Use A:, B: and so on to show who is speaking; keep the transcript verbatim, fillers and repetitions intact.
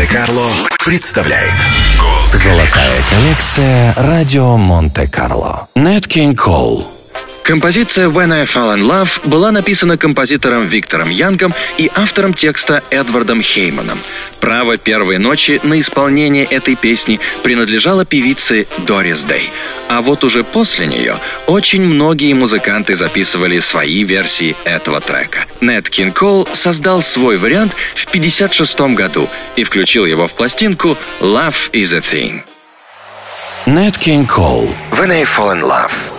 A: Монте-Карло представляет
B: Золотая коллекция «Радио Монте-Карло». Нэт Кинг Кол.
C: Композиция «When I Fall in Love» была написана композитором Виктором Янгом и автором текста Эдвардом Хейманом. Право первой ночи на исполнение этой песни принадлежало певице Дорис Дэй. А вот уже после нее очень многие музыканты записывали свои версии этого трека. Нэт Кинг Кол создал свой вариант в пятьдесят шестом году и включил его в пластинку «Love is a Thing».
B: Нэт Кинг Кол.
A: When I Fall in Love.